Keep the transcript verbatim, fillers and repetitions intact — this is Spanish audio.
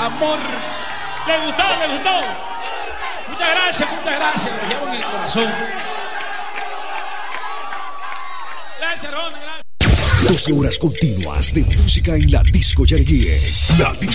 amor. ¿Le gustó? ¿Le gustó? Muchas gracias, muchas gracias. Lo llevo en el corazón. Gracias, Ron, gracias. doce horas continuas de música en la Disco Yarguíes. La Disco